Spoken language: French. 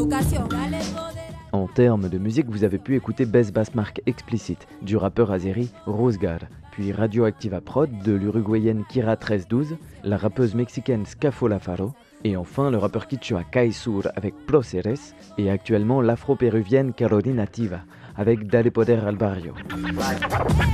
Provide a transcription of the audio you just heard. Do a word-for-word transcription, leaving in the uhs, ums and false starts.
En termes de musique, vous avez pu écouter Best Bass Mark Explicit du rappeur azéri Rosgar, puis Radioactiva Prod de l'uruguayenne Kira treize douze, la rappeuse mexicaine Scafola Faro, et enfin le rappeur quichua Kai Sur avec Proceres, et actuellement l'afro-péruvienne Carolina Tiva avec Dale Poder al Barrio.